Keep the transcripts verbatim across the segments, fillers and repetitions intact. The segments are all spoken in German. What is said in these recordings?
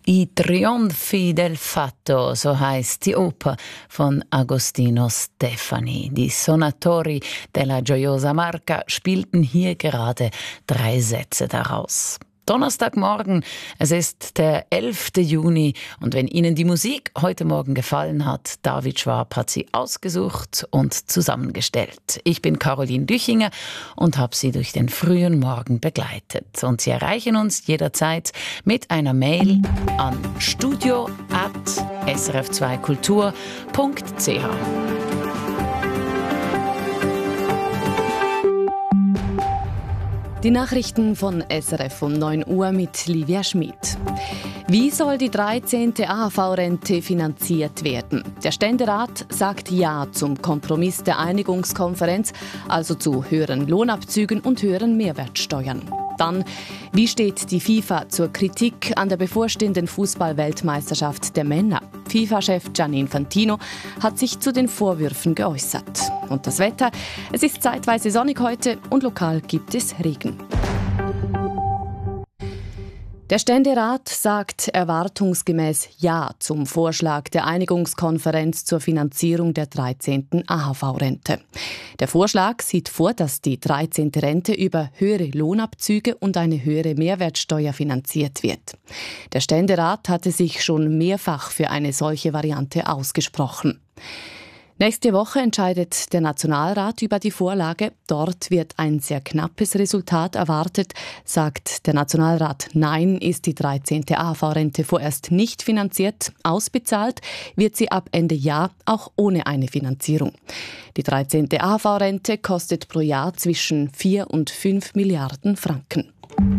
I Trionfi del Fatto, so heißt die Oper von Agostino Stefani. Die Sonatori della Gioiosa Marca spielten hier gerade drei Sätze daraus. Donnerstagmorgen, es ist der elfte Juni und wenn Ihnen die Musik heute Morgen gefallen hat, David Schwab hat sie ausgesucht und zusammengestellt. Ich bin Caroline Düchinger und habe Sie durch den frühen Morgen begleitet. Und Sie erreichen uns jederzeit mit einer Mail an studio at s r f zwei kultur punkt c h. Die Nachrichten von S R F um neun Uhr mit Livia Schmid. Wie soll die dreizehnte A H V-Rente finanziert werden? Der Ständerat sagt Ja zum Kompromiss der Einigungskonferenz, also zu höheren Lohnabzügen und höheren Mehrwertsteuern. Dann, wie steht die FIFA zur Kritik an der bevorstehenden Fußball-Weltmeisterschaft der Männer? FIFA-Chef Gianni Infantino hat sich zu den Vorwürfen geäußert. Und das Wetter? Es ist zeitweise sonnig heute und lokal gibt es Regen. Der Ständerat sagt erwartungsgemäß Ja zum Vorschlag der Einigungskonferenz zur Finanzierung der dreizehnten A H V-Rente. Der Vorschlag sieht vor, dass die dreizehnte Rente über höhere Lohnabzüge und eine höhere Mehrwertsteuer finanziert wird. Der Ständerat hatte sich schon mehrfach für eine solche Variante ausgesprochen. Nächste Woche entscheidet der Nationalrat über die Vorlage. Dort wird ein sehr knappes Resultat erwartet. Sagt der Nationalrat Nein, ist die dreizehnte A H V-Rente vorerst nicht finanziert. Ausbezahlt wird sie ab Ende Jahr auch ohne eine Finanzierung. Die dreizehnte A H V-Rente kostet pro Jahr zwischen vier und fünf Milliarden Franken.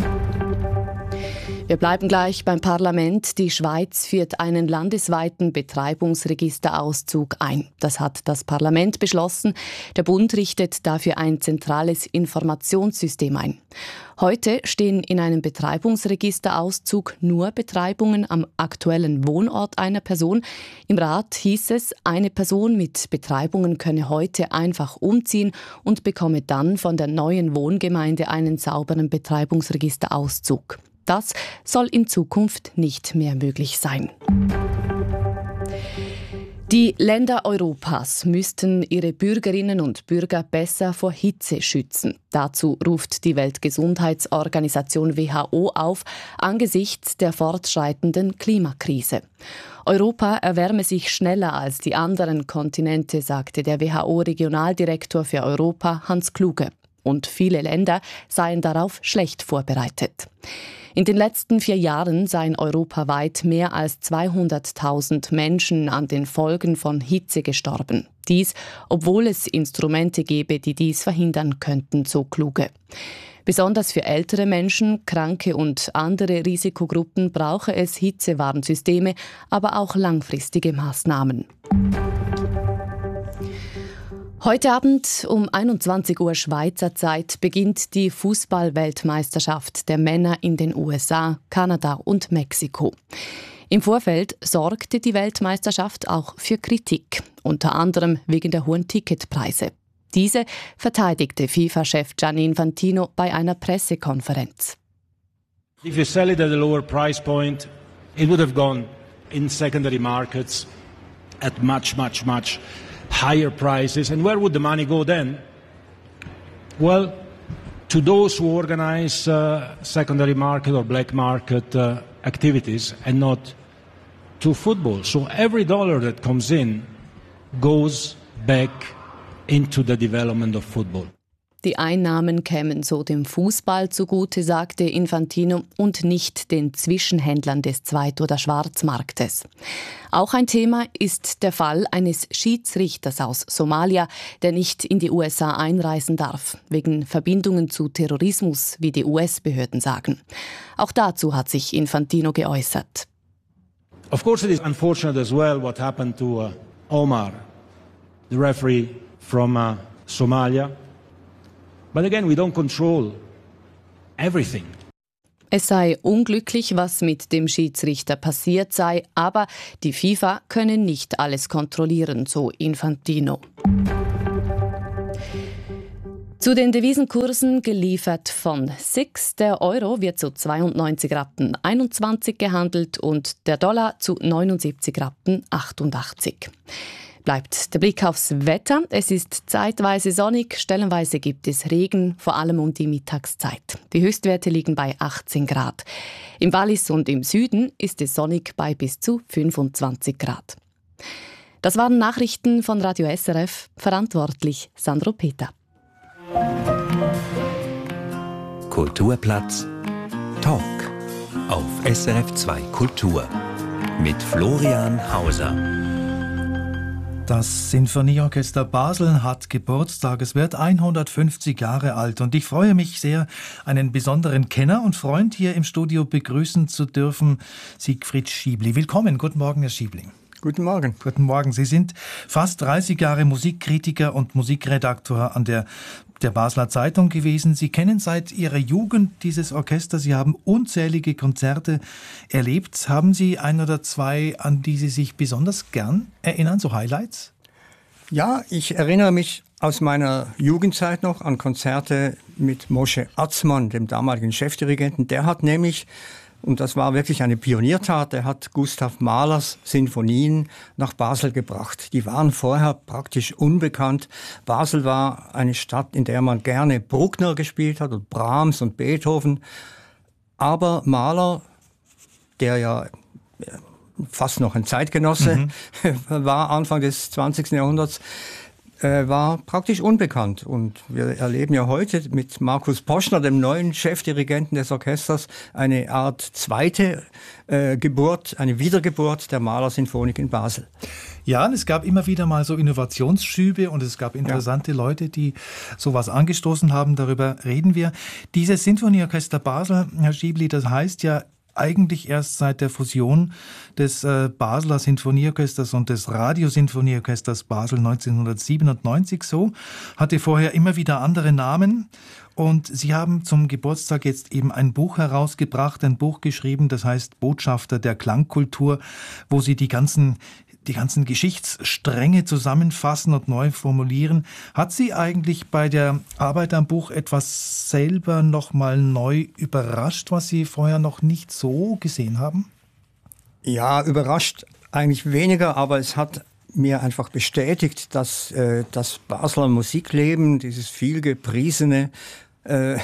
Wir bleiben gleich beim Parlament. Die Schweiz führt einen landesweiten Betreibungsregisterauszug ein. Das hat das Parlament beschlossen. Der Bund richtet dafür ein zentrales Informationssystem ein. Heute stehen in einem Betreibungsregisterauszug nur Betreibungen am aktuellen Wohnort einer Person. Im Rat hieß es, eine Person mit Betreibungen könne heute einfach umziehen und bekomme dann von der neuen Wohngemeinde einen sauberen Betreibungsregisterauszug. Das soll in Zukunft nicht mehr möglich sein. Die Länder Europas müssten ihre Bürgerinnen und Bürger besser vor Hitze schützen. Dazu ruft die Weltgesundheitsorganisation W H O auf, angesichts der fortschreitenden Klimakrise. Europa erwärme sich schneller als die anderen Kontinente, sagte der W H O-Regionaldirektor für Europa Hans Kluge. Und viele Länder seien darauf schlecht vorbereitet. In den letzten vier Jahren seien europaweit mehr als zweihunderttausend Menschen an den Folgen von Hitze gestorben. Dies, obwohl es Instrumente gäbe, die dies verhindern könnten, so Kluge. Besonders für ältere Menschen, Kranke und andere Risikogruppen brauche es Hitzewarnsysteme, aber auch langfristige Maßnahmen. Heute Abend um einundzwanzig Uhr Schweizer Zeit beginnt die Fußball-Weltmeisterschaft der Männer in den U S A, Kanada und Mexiko. Im Vorfeld sorgte die Weltmeisterschaft auch für Kritik, unter anderem wegen der hohen Ticketpreise. Diese verteidigte FIFA-Chef Gianni Infantino bei einer Pressekonferenz. If you sell it at a lower price point, it would have gone in secondary markets at much, much, much higher prices. And where would the money go then? Well, to those who organize uh, secondary market or black market uh, activities and not to football. So every dollar that comes in goes back into the development of football. Die Einnahmen kämen so dem Fußball zugute, sagte Infantino, und nicht den Zwischenhändlern des Zweit- oder Schwarzmarktes. Auch ein Thema ist der Fall eines Schiedsrichters aus Somalia, der nicht in die U S A einreisen darf, wegen Verbindungen zu Terrorismus, wie die U S-Behörden sagen. Auch dazu hat sich Infantino geäußert. Of course it is unfortunate as well what happened to uh, Omar, the referee from uh, Somalia. But again, we don't control everything. Es sei unglücklich, was mit dem Schiedsrichter passiert sei, aber die FIFA könne nicht alles kontrollieren, so Infantino. Zu den Devisenkursen geliefert von S I X. Der Euro wird zu zweiundneunzig Rappen einundzwanzig gehandelt und der Dollar zu neunundsiebzig Rappen achtundachtzig. Bleibt der Blick aufs Wetter. Es ist zeitweise sonnig, stellenweise gibt es Regen, vor allem um die Mittagszeit. Die Höchstwerte liegen bei achtzehn Grad. Im Wallis und im Süden ist es sonnig bei bis zu fünfundzwanzig Grad. Das waren Nachrichten von Radio S R F, verantwortlich Sandro Peter. Kulturplatz Talk auf S R F zwei Kultur mit Florian Hauser. Das Sinfonieorchester Basel hat Geburtstag. Es wird hundertfünfzig Jahre alt und ich freue mich sehr, einen besonderen Kenner und Freund hier im Studio begrüßen zu dürfen, Siegfried Schiebli. Willkommen, guten Morgen, Herr Schiebli. Guten Morgen. Guten Morgen. Sie sind fast dreißig Jahre Musikkritiker und Musikredaktor an der, der Basler Zeitung gewesen. Sie kennen seit Ihrer Jugend dieses Orchester. Sie haben unzählige Konzerte erlebt. Haben Sie ein oder zwei, an die Sie sich besonders gern erinnern, so Highlights? Ja, ich erinnere mich aus meiner Jugendzeit noch an Konzerte mit Moshe Atzmann, dem damaligen Chefdirigenten. Der hat nämlich, und das war wirklich eine Pioniertat, der hat Gustav Mahlers Sinfonien nach Basel gebracht. Die waren vorher praktisch unbekannt. Basel war eine Stadt, in der man gerne Bruckner gespielt hat und Brahms und Beethoven. Aber Mahler, der ja fast noch ein Zeitgenosse mhm. war, Anfang des zwanzigsten Jahrhunderts, war praktisch unbekannt. Und wir erleben ja heute mit Markus Poschner, dem neuen Chefdirigenten des Orchesters, eine Art zweite äh, Geburt, eine Wiedergeburt der Mahler-Sinfonik in Basel. Ja, und es gab immer wieder mal so Innovationsschübe und es gab interessante ja. Leute, die sowas angestoßen haben. Darüber reden wir. Dieses Sinfonieorchester Basel, Herr Schiebli, das heißt ja eigentlich erst seit der Fusion des äh, Basler Sinfonieorchesters und des Radiosinfonieorchesters Basel neunzehnhundertsiebenundneunzig so, hatte vorher immer wieder andere Namen. Und Sie haben zum Geburtstag jetzt eben ein Buch herausgebracht, ein Buch geschrieben, das heißt Botschafter der Klangkultur, wo Sie die ganzen die ganzen Geschichtsstränge zusammenfassen und neu formulieren. Hat Sie eigentlich bei der Arbeit am Buch etwas selber nochmal neu überrascht, was Sie vorher noch nicht so gesehen haben? Ja, überrascht eigentlich weniger, aber es hat mir einfach bestätigt, dass äh, das Basler Musikleben, dieses vielgepriesene, äh,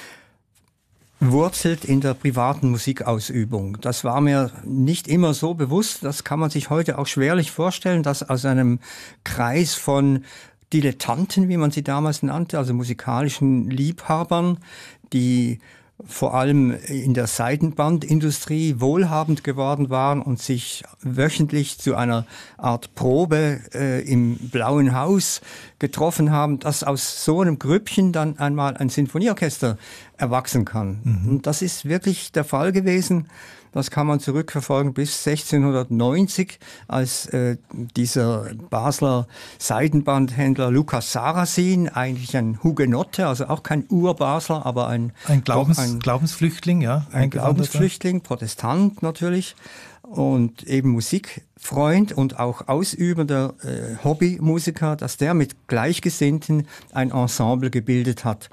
wurzelt in der privaten Musikausübung. Das war mir nicht immer so bewusst. Das kann man sich heute auch schwerlich vorstellen, dass aus einem Kreis von Dilettanten, wie man sie damals nannte, also musikalischen Liebhabern, die vor allem in der Saitenbandindustrie wohlhabend geworden waren und sich wöchentlich zu einer Art Probe äh, im Blauen Haus getroffen haben, dass aus so einem Grüppchen dann einmal ein Sinfonieorchester erwachsen kann. Mhm. Und das ist wirklich der Fall gewesen. Das kann man zurückverfolgen bis sechzehnhundertneunzig, als äh, dieser Basler Seidenbandhändler Lukas Sarasin, eigentlich ein Hugenotte, also auch kein Urbasler, aber ein, ein, Glaubens, ein Glaubensflüchtling, ja, ein Glaubensflüchtling, Protestant natürlich und eben Musikfreund und auch ausübender äh, Hobbymusiker, dass der mit Gleichgesinnten ein Ensemble gebildet hat.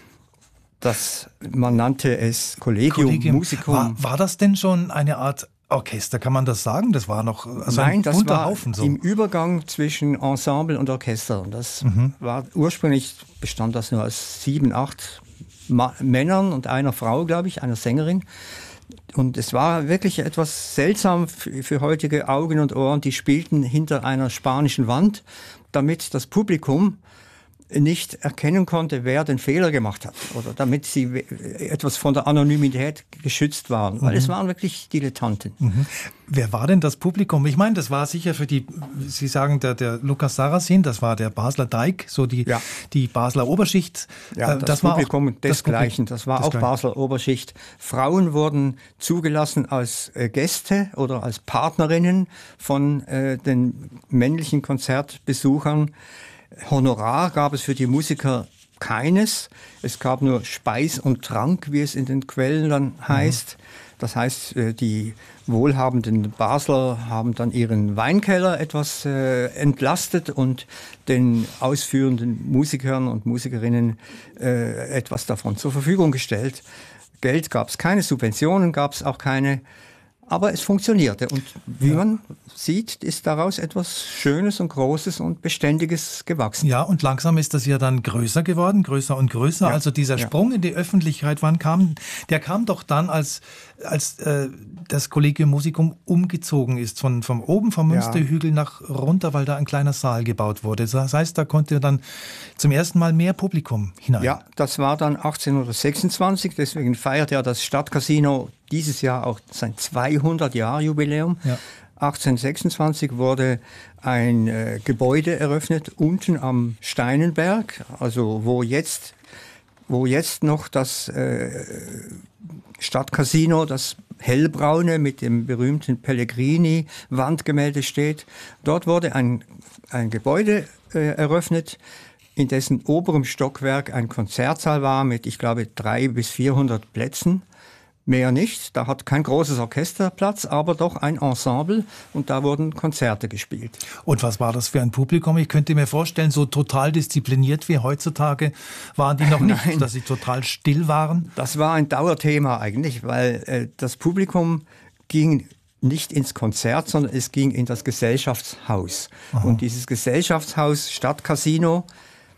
Das, man nannte es Collegium, Collegium. Musicum. War, war das denn schon eine Art Orchester, kann man das sagen? Das war noch also Nein, ein das bunter war Haufen so. Im Übergang zwischen Ensemble und Orchester. Das mhm. war ursprünglich, bestand das nur aus sieben, acht Ma- Männern und einer Frau, glaube ich, einer Sängerin. Und es war wirklich etwas seltsam für, für heutige Augen und Ohren. Die spielten hinter einer spanischen Wand, damit das Publikum nicht erkennen konnte, wer den Fehler gemacht hat oder damit sie etwas von der Anonymität geschützt waren, weil mhm. es waren wirklich Dilettanten. Mhm. Wer war denn das Publikum? Ich meine, das war sicher für die, Sie sagen, der, der Lukas Sarasin, das war der Basler Deik, so die, ja. die Basler Oberschicht. Ja, das, das Publikum war auch desgleichen, das war das auch Gleiche. Basler Oberschicht. Frauen wurden zugelassen als äh, Gäste oder als Partnerinnen von äh, den männlichen Konzertbesuchern. Honorar gab es für die Musiker keines. Es gab nur Speis und Trank, wie es in den Quellen dann heißt. Das heißt, die wohlhabenden Basler haben dann ihren Weinkeller etwas äh, entlastet und den ausführenden Musikern und Musikerinnen äh, etwas davon zur Verfügung gestellt. Geld gab es keine, Subventionen gab es auch keine. Aber es funktionierte und wie ja. man sieht, ist daraus etwas Schönes und Großes und Beständiges gewachsen. Ja, und langsam ist das ja dann größer geworden, größer und größer. Ja. Also dieser ja. Sprung in die Öffentlichkeit, wann kam, der kam doch dann, als, als äh, das Collegium Musicum umgezogen ist, von, von oben vom Münsterhügel ja. nach runter, weil da ein kleiner Saal gebaut wurde. Das heißt, da konnte dann zum ersten Mal mehr Publikum hinein. Ja, das war dann achtzehnhundertsechsundzwanzig, deswegen feiert ja das Stadtcasino dieses Jahr auch sein zweihundert-Jahr-Jubiläum. Ja. achtzehnhundertsechsundzwanzig wurde ein äh, Gebäude eröffnet, unten am Steinenberg, also wo jetzt, wo jetzt noch das äh, Stadtcasino, das hellbraune mit dem berühmten Pellegrini-Wandgemälde steht. Dort wurde ein, ein Gebäude äh, eröffnet, in dessen oberem Stockwerk ein Konzertsaal war mit, ich glaube, dreihundert bis vierhundert Plätzen. Mehr nicht, da hat kein großes Orchester Platz, aber doch ein Ensemble und da wurden Konzerte gespielt. Und was war das für ein Publikum? Ich könnte mir vorstellen, so total diszipliniert wie heutzutage waren die noch nicht, Nein. dass sie total still waren? Das war ein Dauerthema eigentlich, weil äh, das Publikum ging nicht ins Konzert, sondern es ging in das Gesellschaftshaus. Aha. Und dieses Gesellschaftshaus Stadtcasino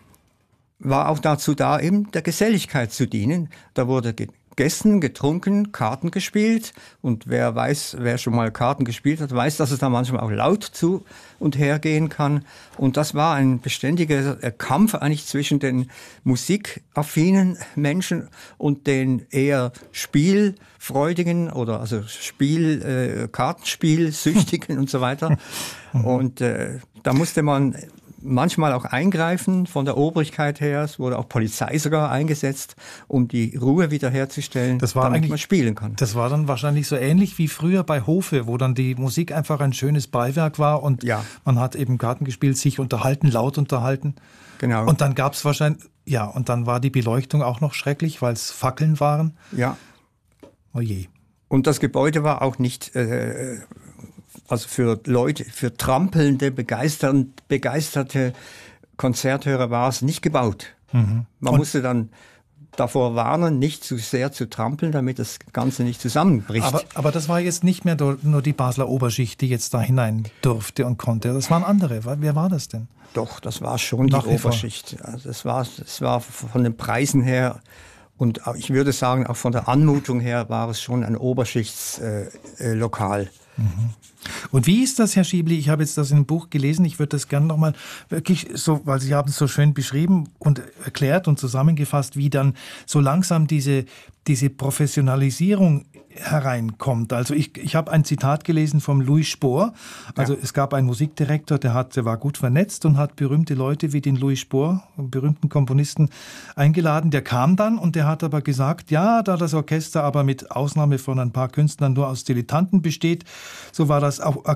war auch dazu da, eben der Geselligkeit zu dienen. Da wurde ge- Gästen getrunken, Karten gespielt und wer weiß, wer schon mal Karten gespielt hat, weiß, dass es da manchmal auch laut zu und her gehen kann. Und das war ein beständiger Kampf eigentlich zwischen den musikaffinen Menschen und den eher spielfreudigen oder also Spiel, äh, Kartenspielsüchtigen und so weiter. Und äh, da musste man manchmal auch eingreifen von der Obrigkeit her. Es wurde auch Polizei sogar eingesetzt, um die Ruhe wiederherzustellen, das war damit eigentlich, man spielen kann. Das war dann wahrscheinlich so ähnlich wie früher bei Hofe, wo dann die Musik einfach ein schönes Beiwerk war und ja. man hat eben Karten gespielt, sich unterhalten, laut unterhalten. Genau. Und dann gab es wahrscheinlich, ja, und dann war die Beleuchtung auch noch schrecklich, weil es Fackeln waren. Ja. Oh je. Und das Gebäude war auch nicht... Äh, Also für Leute, für trampelnde, begeisterte Konzerthörer war es nicht gebaut. Mhm. Man Und musste dann davor warnen, nicht zu sehr zu trampeln, damit das Ganze nicht zusammenbricht. Aber, aber das war jetzt nicht mehr nur die Basler Oberschicht, die jetzt da hinein durfte und konnte. Das waren andere. Wer war das denn? Doch, das war schon Nach die Oberschicht. Also das war, das war von den Preisen her und ich würde sagen, auch von der Anmutung her war es schon ein Oberschichtslokal. Äh, äh, mhm. Und wie ist das, Herr Schiebli? Ich habe jetzt das in einem Buch gelesen. Ich würde das gerne nochmal wirklich so, weil Sie haben es so schön beschrieben und erklärt und zusammengefasst, wie dann so langsam diese, diese Professionalisierung hereinkommt. Also ich, ich habe ein Zitat gelesen vom Louis Spohr. Also ja. es gab einen Musikdirektor, der, hat, der war gut vernetzt und hat berühmte Leute wie den Louis Spohr, einen berühmten Komponisten, eingeladen. Der kam dann und der hat aber gesagt, ja, da das Orchester aber mit Ausnahme von ein paar Künstlern nur aus Dilettanten besteht, so war das auch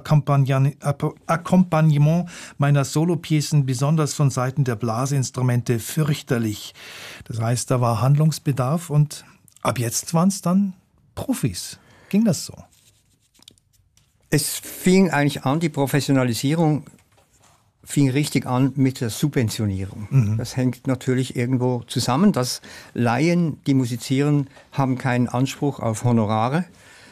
Akkompagnement meiner Solopiecen, besonders von Seiten der Blaseinstrumente, fürchterlich. Das heißt, da war Handlungsbedarf und ab jetzt waren es dann Profis. Ging das so? Es fing eigentlich an, die Professionalisierung fing richtig an mit der Subventionierung. Mhm. Das hängt natürlich irgendwo zusammen, dass Laien, die musizieren, haben keinen Anspruch auf Honorare.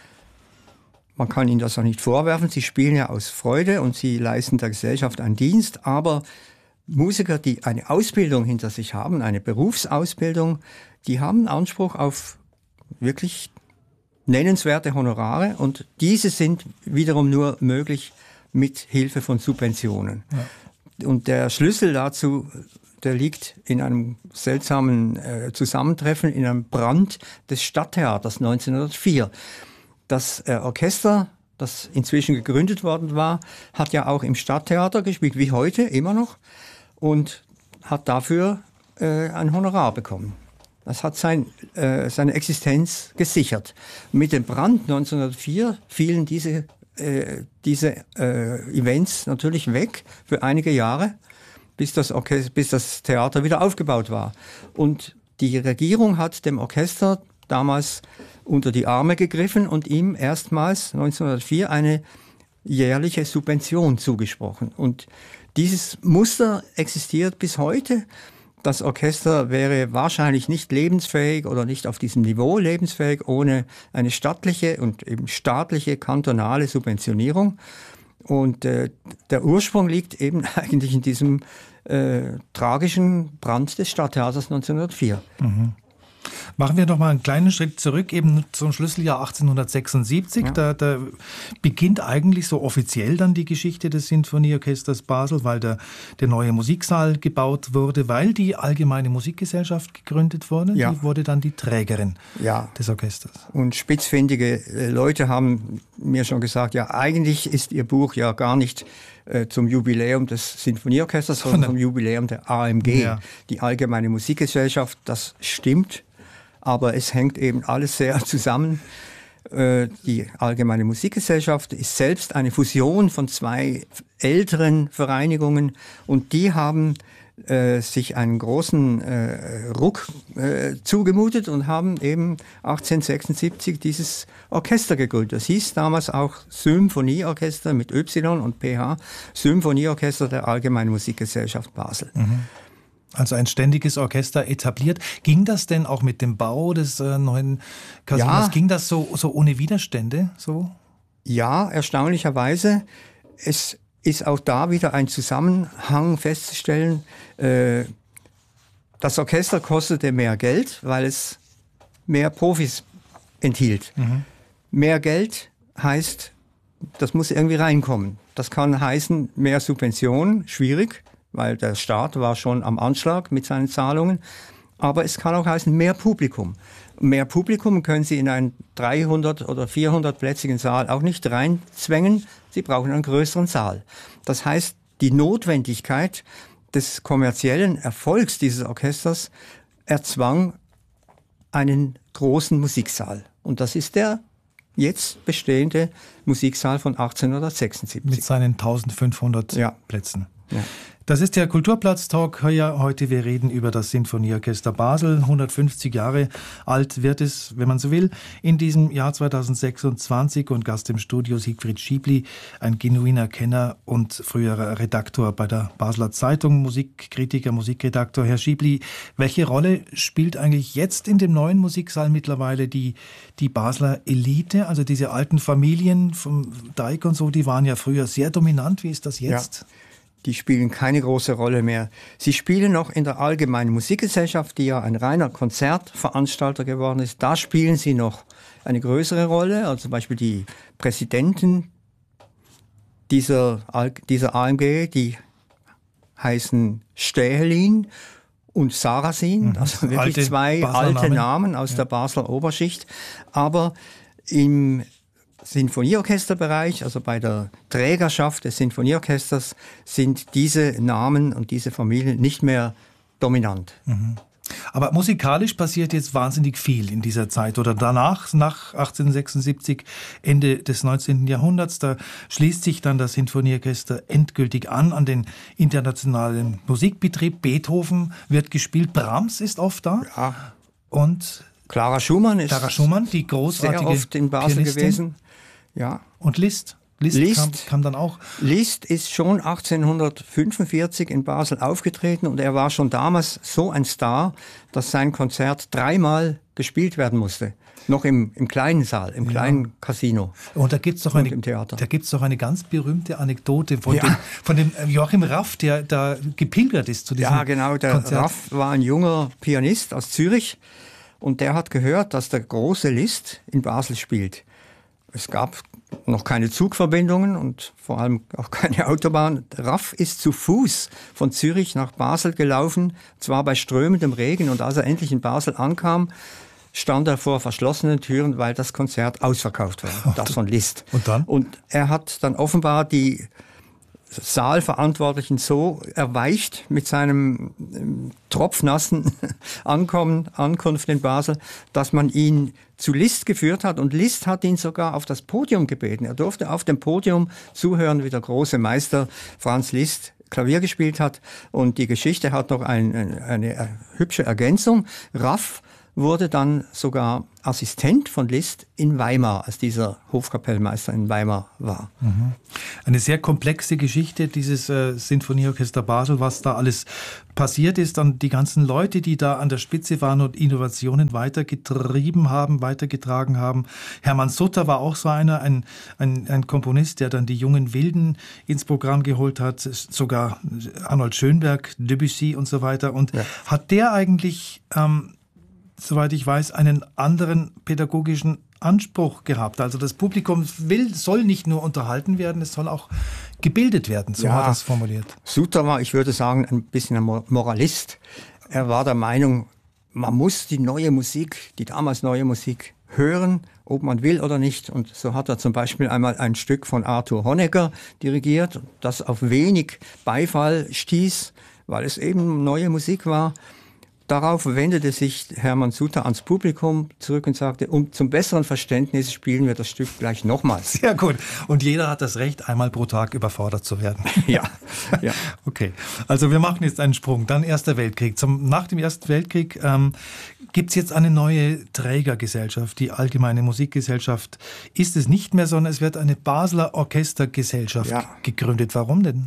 Man kann ihnen das auch nicht vorwerfen. Sie spielen ja aus Freude und sie leisten der Gesellschaft einen Dienst. Aber Musiker, die eine Ausbildung hinter sich haben, eine Berufsausbildung, die haben Anspruch auf wirklich nennenswerte Honorare und diese sind wiederum nur möglich mit Hilfe von Subventionen. Ja. Und der Schlüssel dazu, der liegt in einem seltsamen äh, Zusammentreffen, in einem Brand des Stadttheaters neunzehnhundertvier. Das äh, Orchester, das inzwischen gegründet worden war, hat ja auch im Stadttheater gespielt, wie heute immer noch, und hat dafür äh, ein Honorar bekommen. Das hat sein, äh, seine Existenz gesichert. Mit dem Brand neunzehnhundertvier fielen diese, äh, diese äh, Events natürlich weg für einige Jahre, bis das, Orchester, bis das Theater wieder aufgebaut war. Und die Regierung hat dem Orchester damals unter die Arme gegriffen und ihm erstmals neunzehnhundertvier eine jährliche Subvention zugesprochen. Und dieses Muster existiert bis heute. Das Orchester wäre wahrscheinlich nicht lebensfähig oder nicht auf diesem Niveau lebensfähig ohne eine staatliche und eben staatliche kantonale Subventionierung. Und äh, der Ursprung liegt eben eigentlich in diesem äh, tragischen Brand des Stadttheaters neunzehnhundertvier. Mhm. Machen wir noch mal einen kleinen Schritt zurück, eben zum Schlüsseljahr achtzehnhundertsechsundsiebzig. Ja. Da, da beginnt eigentlich so offiziell dann die Geschichte des Sinfonieorchesters Basel, weil der, der neue Musiksaal gebaut wurde, weil die Allgemeine Musikgesellschaft gegründet wurde. Ja. Die wurde dann die Trägerin ja. des Orchesters. Und spitzfindige Leute haben mir schon gesagt, ja, eigentlich ist ihr Buch ja gar nicht äh, zum Jubiläum des Sinfonieorchesters, sondern zum Jubiläum der A M G, ja. die Allgemeine Musikgesellschaft. Das stimmt. Aber es hängt eben alles sehr zusammen. Die Allgemeine Musikgesellschaft ist selbst eine Fusion von zwei älteren Vereinigungen und die haben äh, sich einen großen äh, Ruck äh, zugemutet und haben eben achtzehnhundertsechsundsiebzig dieses Orchester gegründet. Das hieß damals auch Symphonieorchester mit Y und P H, Symphonieorchester der Allgemeinen Musikgesellschaft Basel. Mhm. Also ein ständiges Orchester etabliert. Ging das denn auch mit dem Bau des äh, neuen Casinos? Ja. Ging das so, so ohne Widerstände? So? Ja, erstaunlicherweise. Es ist auch da wieder ein Zusammenhang festzustellen. Äh, das Orchester kostete mehr Geld, weil es mehr Profis enthielt. Mhm. Mehr Geld heißt, das muss irgendwie reinkommen. Das kann heißen, mehr Subventionen, schwierig, weil der Staat war schon am Anschlag mit seinen Zahlungen. Aber es kann auch heißen, mehr Publikum. Mehr Publikum können Sie in einen dreihundert- oder vierhundert-plätzigen Saal auch nicht reinzwängen. Sie brauchen einen größeren Saal. Das heißt, die Notwendigkeit des kommerziellen Erfolgs dieses Orchesters erzwang einen großen Musiksaal. Und das ist der jetzt bestehende Musiksaal von achtzehnhundertsechsundsiebzig. Mit seinen eintausendfünfhundert ja. Plätzen. Ja. Das ist der Kulturplatz-Talk heute. Wir reden über das Sinfonieorchester Basel. hundertfünfzig Jahre alt wird es, wenn man so will, in diesem Jahr zweitausendsechsundzwanzig. Und Gast im Studio Siegfried Schiebli, ein genuiner Kenner und früherer Redaktor bei der Basler Zeitung, Musikkritiker, Musikredaktor. Herr Schiebli, welche Rolle spielt eigentlich jetzt in dem neuen Musiksaal mittlerweile die, die Basler Elite? Also diese alten Familien vom Deik und so, die waren ja früher sehr dominant. Wie ist das jetzt? Ja. Die spielen keine große Rolle mehr. Sie spielen noch in der Allgemeinen Musikgesellschaft, die ja ein reiner Konzertveranstalter geworden ist. Da spielen sie noch eine größere Rolle. Also zum Beispiel die Präsidenten dieser, dieser A M G, die heißen Stähelin und Sarasin. Also wirklich alte zwei Basler alte Namen, Namen aus ja. der Basler Oberschicht. Aber im Sinfonieorchesterbereich, also bei der Trägerschaft des Sinfonieorchesters, sind diese Namen und diese Familien nicht mehr dominant. Mhm. Aber musikalisch passiert jetzt wahnsinnig viel in dieser Zeit oder danach, nach achtzehnhundertsechsundsiebzig, Ende des neunzehnten Jahrhunderts. Da schließt sich dann das Sinfonieorchester endgültig an, an den internationalen Musikbetrieb. Beethoven wird gespielt, Brahms ist oft da. Ja. Und Clara Schumann ist Clara Schumann, die großartige sehr oft in Basel Pianistin. gewesen. Ja. Und Liszt? Liszt, Liszt kam, kam dann auch. Liszt ist schon achtzehnhundertfünfundvierzig in Basel aufgetreten und er war schon damals so ein Star, dass sein Konzert dreimal gespielt werden musste. Noch im, im kleinen Saal, im ja. kleinen Casino. Und da gibt's doch eine, im Theater. Da gibt's doch eine ganz berühmte Anekdote von, ja. dem, von dem Joachim Raff, der da gepilgert ist zu diesem Ja, genau. Der Konzert. Raff war ein junger Pianist aus Zürich und der hat gehört, dass der große Liszt in Basel spielt. Es gab noch keine Zugverbindungen und vor allem auch keine Autobahn. Raff ist zu Fuß von Zürich nach Basel gelaufen, zwar bei strömendem Regen. Und als er endlich in Basel ankam, stand er vor verschlossenen Türen, weil das Konzert ausverkauft war, das von Liszt. Und dann? Und er hat dann offenbar die Saalverantwortlichen so erweicht mit seinem ähm, tropfnassen Ankommen, Ankunft in Basel, dass man ihn zu Liszt geführt hat. Und Liszt hat ihn sogar auf das Podium gebeten. Er durfte auf dem Podium zuhören, wie der große Meister Franz Liszt Klavier gespielt hat. Und die Geschichte hat noch ein, eine, eine hübsche Ergänzung. Raff wurde dann sogar Assistent von Liszt in Weimar, als dieser Hofkapellmeister in Weimar war. Mhm. Eine sehr komplexe Geschichte, dieses äh, Sinfonieorchester Basel, was da alles passiert ist, dann die ganzen Leute, die da an der Spitze waren und Innovationen weitergetrieben haben, weitergetragen haben. Hermann Sutter war auch so einer, ein, ein, ein Komponist, der dann die jungen Wilden ins Programm geholt hat, sogar Arnold Schönberg, Debussy und so weiter. Und ja. Hat der eigentlich, ähm, soweit ich weiß, einen anderen pädagogischen Anspruch gehabt? Also das Publikum will, soll nicht nur unterhalten werden, es soll auch gebildet werden, so ja, hat er es formuliert. Sutter war, ich würde sagen, ein bisschen ein Moralist. Er war der Meinung, man muss die neue Musik, die damals neue Musik hören, ob man will oder nicht. Und so hat er zum Beispiel einmal ein Stück von Arthur Honegger dirigiert, das auf wenig Beifall stieß, weil es eben neue Musik war. Darauf wendete sich Hermann Sutter ans Publikum zurück und sagte, um zum besseren Verständnis spielen wir das Stück gleich nochmals. Sehr gut. Und jeder hat das Recht, einmal pro Tag überfordert zu werden. Ja. ja. Okay. Also wir machen jetzt einen Sprung. Dann Erster Weltkrieg. Zum, nach dem Ersten Weltkrieg ähm, gibt es jetzt eine neue Trägergesellschaft, die Allgemeine Musikgesellschaft. Ist es nicht mehr, sondern es wird eine Basler Orchestergesellschaft ja. gegründet. Warum denn?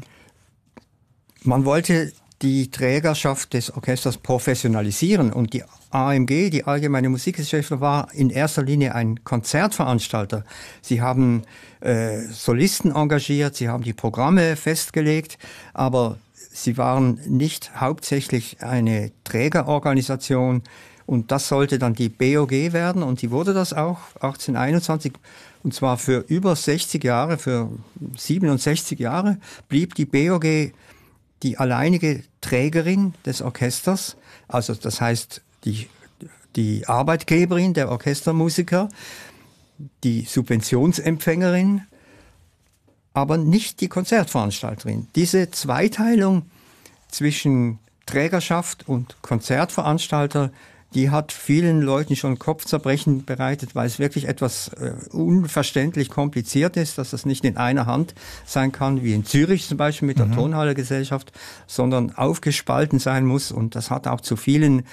Man wollte die Trägerschaft des Orchesters professionalisieren und die A M G, die Allgemeine Musikgesellschaft, war in erster Linie ein Konzertveranstalter. Sie haben äh, Solisten engagiert, sie haben die Programme festgelegt, aber sie waren nicht hauptsächlich eine Trägerorganisation und das sollte dann die B O G werden und die wurde das auch achtzehnhunderteinundzwanzig. Und zwar für über sechzig Jahre, für siebenundsechzig Jahre blieb die B O G die alleinige Trägerin des Orchesters, also das heißt die, die Arbeitgeberin der Orchestermusiker, die Subventionsempfängerin, aber nicht die Konzertveranstalterin. Diese Zweiteilung zwischen Trägerschaft und Konzertveranstalter, die hat vielen Leuten schon Kopfzerbrechen bereitet, weil es wirklich etwas äh, unverständlich kompliziert ist, dass das nicht in einer Hand sein kann, wie in Zürich zum Beispiel mit der mhm. Tonhalle-Gesellschaft, sondern aufgespalten sein muss. Und das hat auch zu vielen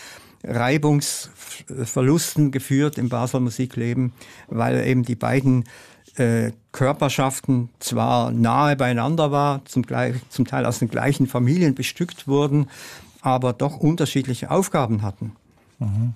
Reibungsverlusten geführt im Basler Musikleben, weil eben die beiden äh, Körperschaften zwar nahe beieinander waren, zum, zum Teil aus den gleichen Familien bestückt wurden, aber doch unterschiedliche Aufgaben hatten. Mhm.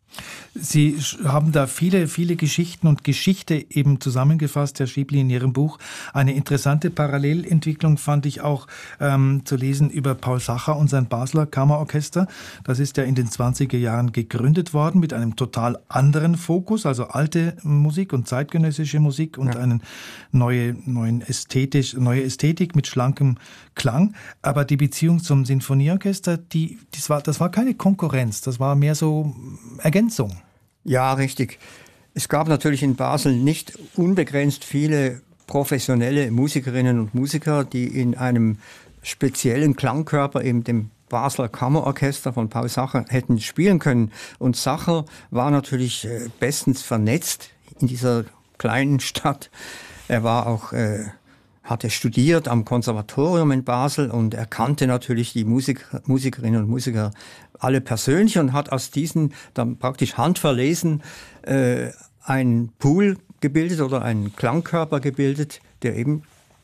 Sie haben da viele, viele Geschichten und Geschichte eben zusammengefasst, Herr Schiebli, in Ihrem Buch. Eine interessante Parallelentwicklung fand ich auch ähm, zu lesen über Paul Sacher und sein Basler Kammerorchester. Das ist ja in den zwanziger Jahren gegründet worden mit einem total anderen Fokus, also alte Musik und zeitgenössische Musik und ja. eine neue, neuen ästhetisch, neue Ästhetik mit schlankem Klang. Aber die Beziehung zum Sinfonieorchester, die, das war, das war keine Konkurrenz, das war mehr so Ergänzung. Ja, richtig. Es gab natürlich in Basel nicht unbegrenzt viele professionelle Musikerinnen und Musiker, die in einem speziellen Klangkörper, eben dem Basler Kammerorchester von Paul Sacher, hätten spielen können. Und Sacher war natürlich äh, bestens vernetzt in dieser kleinen Stadt. Er war auch, äh, hatte studiert am Konservatorium in Basel und er kannte natürlich die Musik, Musikerinnen und Musiker alle persönlich und hat aus diesen dann praktisch handverlesen äh, einen Pool gebildet oder einen Klangkörper gebildet, der eben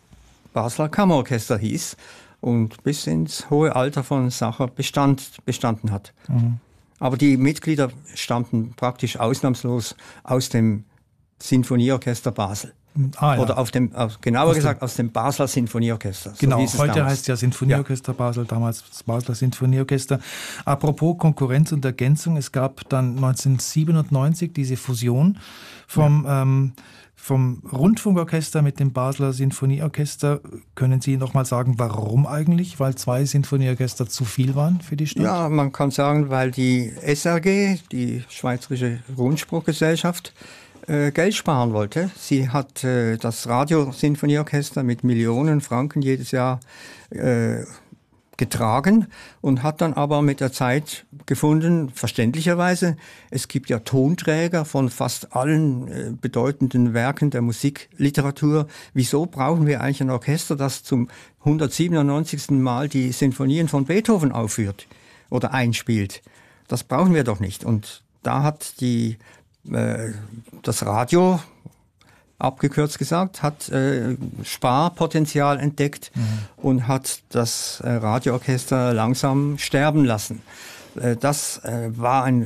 Basler Kammerorchester hieß und bis ins hohe Alter von Sacher bestand, bestanden hat. Mhm. Aber die Mitglieder stammten praktisch ausnahmslos aus dem Sinfonieorchester Basel. Ah, ja. Oder auf dem, genauer aus gesagt, dem, aus dem Basler Sinfonieorchester. Genau, so heute damals. heißt ja Sinfonieorchester ja. Basel, damals das Basler Sinfonieorchester. Apropos Konkurrenz und Ergänzung, es gab dann neunzehnhundertsiebenundneunzig diese Fusion vom, ja. ähm, vom Rundfunkorchester mit dem Basler Sinfonieorchester. Können Sie noch mal sagen, warum eigentlich? Weil zwei Sinfonieorchester zu viel waren für die Stadt? Ja, man kann sagen, weil die S R G, die Schweizerische Rundspruchgesellschaft, Geld sparen wollte. Sie hat äh, das Radiosinfonieorchester mit Millionen Franken jedes Jahr äh, getragen und hat dann aber mit der Zeit gefunden, verständlicherweise, es gibt ja Tonträger von fast allen äh, bedeutenden Werken der Musikliteratur. Wieso brauchen wir eigentlich ein Orchester, das zum hundertsiebenundneunzigsten Mal die Sinfonien von Beethoven aufführt oder einspielt? Das brauchen wir doch nicht. Und da hat die, äh, das Radio, abgekürzt gesagt, hat äh, Sparpotenzial entdeckt mhm. und hat das äh, Radioorchester langsam sterben lassen. Äh, das äh, war ein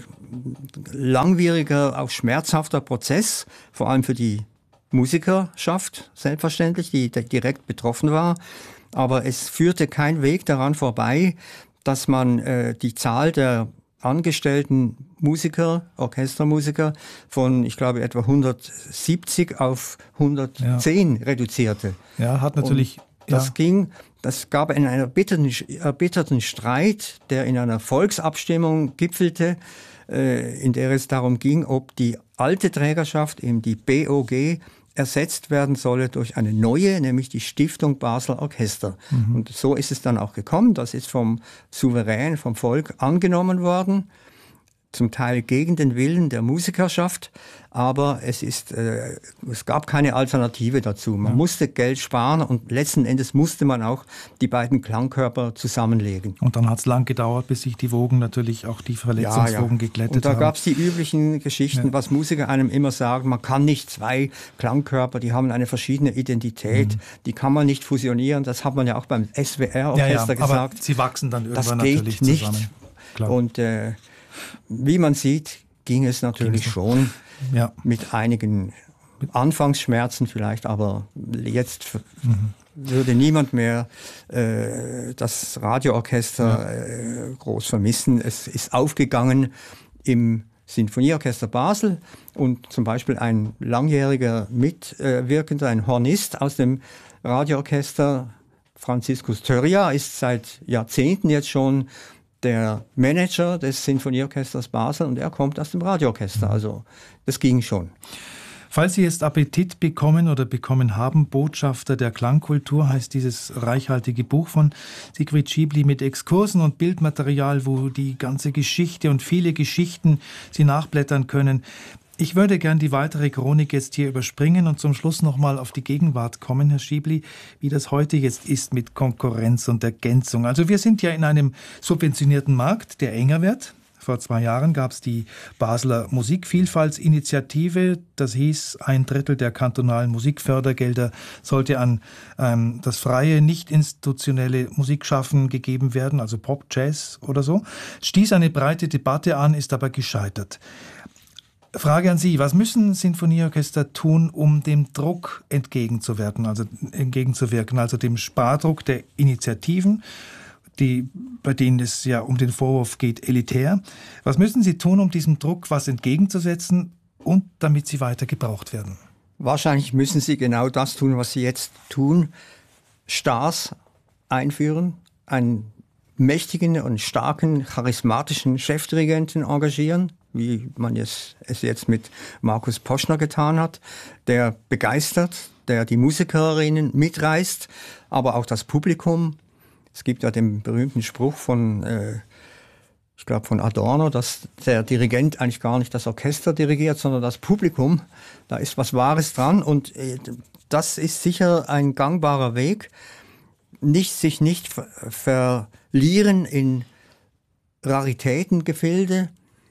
langwieriger, auch schmerzhafter Prozess, vor allem für die Musikerschaft, selbstverständlich, die, die direkt betroffen war. Aber es führte kein Weg daran vorbei, dass man äh, die Zahl der angestellten Musiker, Orchestermusiker von, ich glaube, etwa hundertsiebzig auf hundertzehn ja. reduzierte. Ja, hat natürlich... Und das ja. ging, das gab einen erbitterten, erbitterten Streit, der in einer Volksabstimmung gipfelte, äh, in der es darum ging, ob die alte Trägerschaft, eben die B O G, ersetzt werden solle durch eine neue, nämlich die Stiftung Basler Orchester. Mhm. Und so ist es dann auch gekommen. Das ist vom Souverän, vom Volk angenommen worden, zum Teil gegen den Willen der Musikerschaft, aber es ist, äh, es gab keine Alternative dazu. Man ja. musste Geld sparen und letzten Endes musste man auch die beiden Klangkörper zusammenlegen. Und dann hat es lang gedauert, bis sich die Wogen natürlich, auch die Verletzungswogen ja, ja. geglättet haben. Und da gab es die üblichen Geschichten, ja. was Musiker einem immer sagen, man kann nicht zwei Klangkörper, die haben eine verschiedene Identität, mhm. die kann man nicht fusionieren. Das hat man ja auch beim S W R-Orchester ja, ja, gesagt. Aber sie wachsen dann irgendwann das geht natürlich nicht. zusammen. Klar. Und äh, wie man sieht, ging es natürlich ging es schon ja. mit einigen Anfangsschmerzen vielleicht, aber jetzt mhm. würde niemand mehr äh, das Radioorchester ja. äh, groß vermissen. Es ist aufgegangen im Sinfonieorchester Basel und zum Beispiel ein langjähriger Mitwirkender, ein Hornist aus dem Radioorchester, Franziskus Törria, ist seit Jahrzehnten jetzt schon der Manager des Sinfonieorchesters Basel und er kommt aus dem Radioorchester. Also das ging schon. Falls Sie jetzt Appetit bekommen oder bekommen haben, Botschafter der Klangkultur heißt dieses reichhaltige Buch von Sigrid Schiebli mit Exkursen und Bildmaterial, wo die ganze Geschichte und viele Geschichten Sie nachblättern können. Ich würde gern die weitere Chronik jetzt hier überspringen und zum Schluss nochmal auf die Gegenwart kommen, Herr Schiebli, wie das heute jetzt ist mit Konkurrenz und Ergänzung. Also wir sind ja in einem subventionierten Markt, der enger wird. Vor zwei Jahren gab es die Basler Musikvielfaltsinitiative. Das hieß, ein Drittel der kantonalen Musikfördergelder sollte an ähm, das freie, nicht institutionelle Musikschaffen gegeben werden, also Pop, Jazz oder so. Stieß eine breite Debatte an, ist aber gescheitert. Frage an Sie, was müssen Sinfonieorchester tun, um dem Druck entgegenzuwirken, also entgegenzuwirken, also dem Spardruck der Initiativen, die, bei denen es ja um den Vorwurf geht, elitär. Was müssen Sie tun, um diesem Druck was entgegenzusetzen und damit sie weiter gebraucht werden? Wahrscheinlich müssen Sie genau das tun, was Sie jetzt tun. Stars einführen, einen mächtigen und starken, charismatischen Chefdirigenten engagieren, wie man es, es jetzt mit Markus Poschner getan hat, der begeistert, der die Musikerinnen mitreißt, aber auch das Publikum. Es gibt ja den berühmten Spruch von, äh, ich glaube von Adorno, dass der Dirigent eigentlich gar nicht das Orchester dirigiert, sondern das Publikum. Da ist was Wahres dran und äh, das ist sicher ein gangbarer Weg. Nicht, sich nicht ver- verlieren in Raritätengefilde,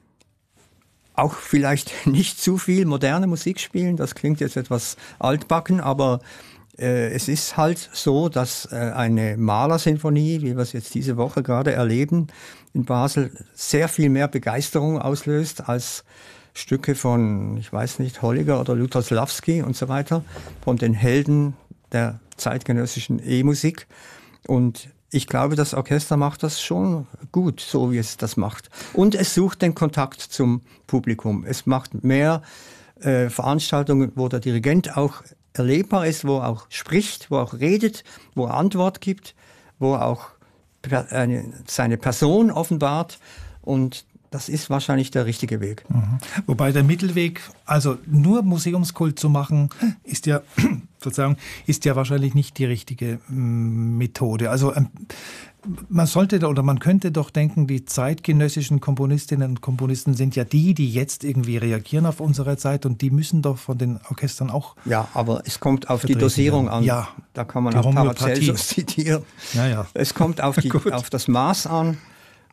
auch vielleicht nicht zu viel moderne Musik spielen, das klingt jetzt etwas altbacken, aber äh, es ist halt so, dass äh, eine Malersinfonie, wie wir es jetzt diese Woche gerade erleben, in Basel sehr viel mehr Begeisterung auslöst als Stücke von, ich weiß nicht, Holliger oder Lutoslawski und so weiter, von den Helden der zeitgenössischen E-Musik. Und ich glaube, das Orchester macht das schon gut, so wie es das macht. Und es sucht den Kontakt zum Publikum. Es macht mehr äh, Veranstaltungen, wo der Dirigent auch erlebbar ist, wo er auch spricht, wo er auch redet, wo er Antwort gibt, wo er auch per, eine, seine Person offenbart. Und das ist wahrscheinlich der richtige Weg. Mhm. Wobei der Mittelweg, also nur Museumskult zu machen, ist ja, sozusagen, ist ja wahrscheinlich nicht die richtige mm, Methode. Also ähm, man sollte oder man könnte doch denken, die zeitgenössischen Komponistinnen und Komponisten sind ja die, die jetzt irgendwie reagieren auf unsere Zeit und die müssen doch von den Orchestern auch. Ja, aber es kommt auf die Dosierung an. Ja, da kann man auch Paracelsus zitieren. Ja, ja. Es kommt auf, die, auf das Maß an.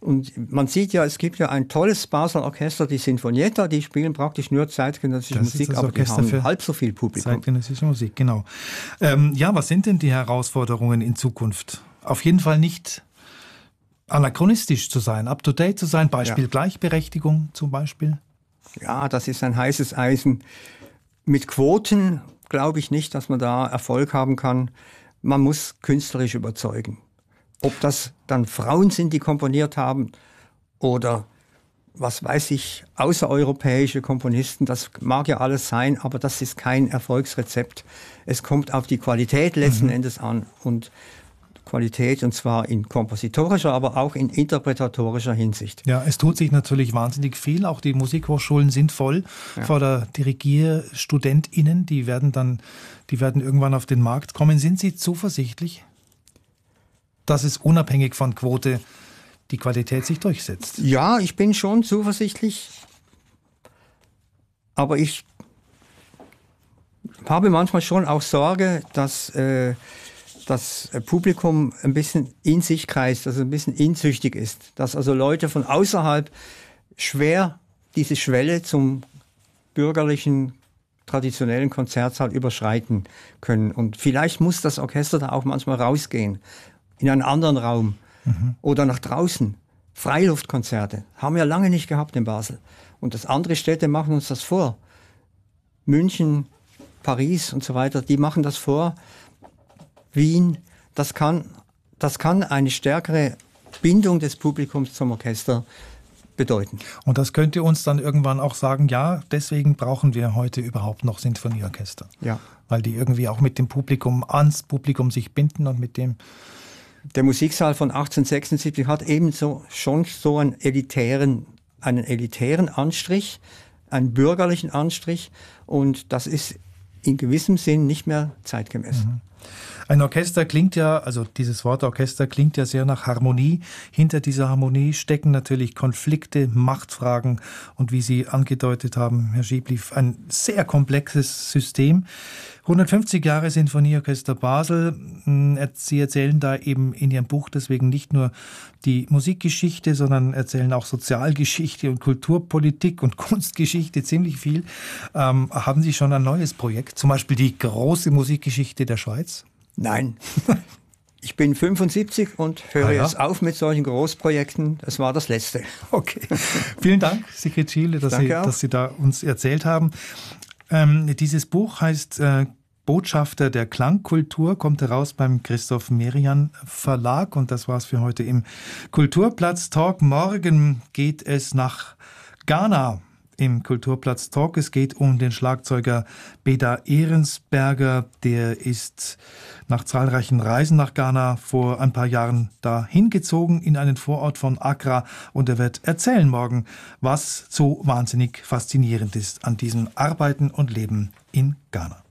Und man sieht ja, es gibt ja ein tolles Basler Orchester, die Sinfonietta, die spielen praktisch nur zeitgenössische Das Musik, ist das aber die Orchester haben für halb so viel Publikum. Zeitgenössische Musik, genau. Ähm, ja, was sind denn die Herausforderungen in Zukunft? Auf jeden Fall nicht anachronistisch zu sein, up-to-date zu sein, Beispiel Ja. Gleichberechtigung zum Beispiel. Ja, das ist ein heißes Eisen. Mit Quoten glaube ich nicht, dass man da Erfolg haben kann. Man muss künstlerisch überzeugen. Ob das dann Frauen sind, die komponiert haben oder was weiß ich, außereuropäische Komponisten, das mag ja alles sein, aber das ist kein Erfolgsrezept. Es kommt auf die Qualität letzten mhm. Endes an und Qualität, und zwar in kompositorischer, aber auch in interpretatorischer Hinsicht. Ja, es tut sich natürlich wahnsinnig viel. Auch die Musikhochschulen sind voll Ja. vor der DirigierstudentInnen. Die werden dann, die werden irgendwann auf den Markt kommen. Sind Sie zuversichtlich, dass es unabhängig von Quote die Qualität sich durchsetzt? Ja, ich bin schon zuversichtlich, aber ich habe manchmal schon auch Sorge, dass äh, das Publikum ein bisschen in sich kreist, also ein bisschen inzüchtig ist, dass also Leute von außerhalb schwer diese Schwelle zum bürgerlichen, traditionellen Konzertsaal überschreiten können. Und vielleicht muss das Orchester da auch manchmal rausgehen, in einen anderen Raum mhm. oder nach draußen. Freiluftkonzerte haben wir lange nicht gehabt in Basel. Und das andere Städte machen uns das vor. München, Paris und so weiter, die machen das vor. Wien, das kann, das kann eine stärkere Bindung des Publikums zum Orchester bedeuten. Und das könnte uns dann irgendwann auch sagen, ja, deswegen brauchen wir heute überhaupt noch Sinfonieorchester. Ja. Weil die irgendwie auch mit dem Publikum, ans Publikum sich binden und mit dem... Der Musiksaal von achtzehnhundertsechsundsiebzig hat eben so, schon so einen elitären, einen elitären Anstrich, einen bürgerlichen Anstrich, und das ist in gewissem Sinn nicht mehr zeitgemäß. Mhm. Ein Orchester klingt ja, also dieses Wort Orchester klingt ja sehr nach Harmonie. Hinter dieser Harmonie stecken natürlich Konflikte, Machtfragen und, wie Sie angedeutet haben, Herr Schiebli, ein sehr komplexes System. hundertfünfzig Jahre Sinfonieorchester Basel. Sie erzählen da eben in Ihrem Buch deswegen nicht nur die Musikgeschichte, sondern erzählen auch Sozialgeschichte und Kulturpolitik und Kunstgeschichte, ziemlich viel. Ähm, haben Sie schon ein neues Projekt, zum Beispiel die große Musikgeschichte der Schweiz? Nein. Ich bin fünfundsiebzig und höre ah, ja? jetzt auf mit solchen Großprojekten. Das war das letzte. Okay. Vielen Dank, Sigrid Schiele, dass, Sie, dass Sie da uns erzählt haben. Ähm, dieses Buch heißt äh, Botschafter der Klangkultur, kommt heraus beim Christoph Merian Verlag, und das war's für heute im Kulturplatz Talk. Morgen geht es nach Ghana. Im Kulturplatz Talk. Es geht um den Schlagzeuger Beda Ehrensberger. Der ist nach zahlreichen Reisen nach Ghana vor ein paar Jahren da hingezogen in einen Vorort von Accra, und er wird erzählen morgen, was so wahnsinnig faszinierend ist an diesem Arbeiten und Leben in Ghana.